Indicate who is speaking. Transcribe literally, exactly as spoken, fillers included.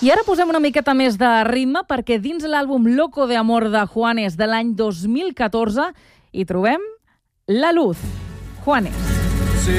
Speaker 1: I ara posem una miqueta més de ritme perquè dins l'àlbum Loco de Amor de Juanes de l'any dos mil catorze hi trobem La Luz. Juanes.